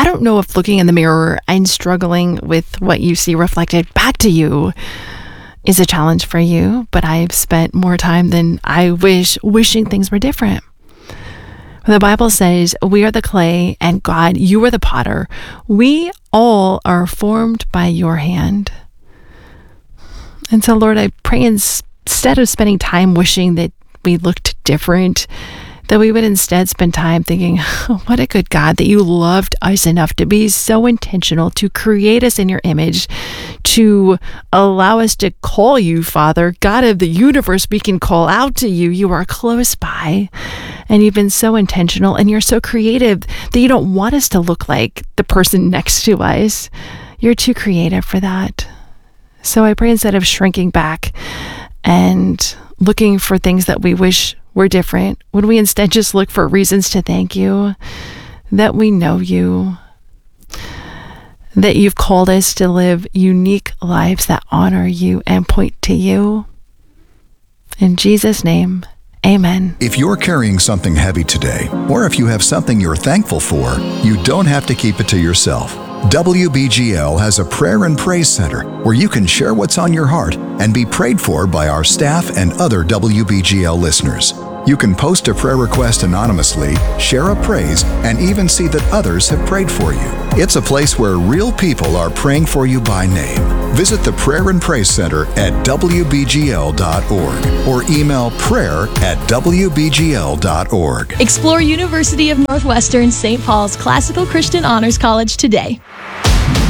I don't know if looking in the mirror and struggling with what you see reflected back to you is a challenge for you, but I've spent more time than I wishing things were different. The Bible says, we are the clay and God, you are the potter. We all are formed by your hand. And so, Lord, I pray instead of spending time wishing that we looked different, that we would instead spend time thinking, oh, what a good God that you loved us enough to be so intentional, to create us in your image, to allow us to call you, Father, God of the universe. We can call out to you. You are close by, and you've been so intentional, and you're so creative that you don't want us to look like the person next to us. You're too creative for that. So I pray instead of shrinking back and looking for things that we wish were different, would we instead just look for reasons to thank you, that we know you, that you've called us to live unique lives that honor you and point to you. In Jesus' name, amen. If you're carrying something heavy today, or if you have something you're thankful for, you don't have to keep it to yourself. WBGL has a prayer and praise center where you can share what's on your heart and be prayed for by our staff and other WBGL listeners. You can post a prayer request anonymously, share a praise, and even see that others have prayed for you. It's a place where real people are praying for you by name. Visit the Prayer and Praise Center at WBGL.org or email prayer@WBGL.org. Explore University of Northwestern St. Paul's Classical Christian Honors College today.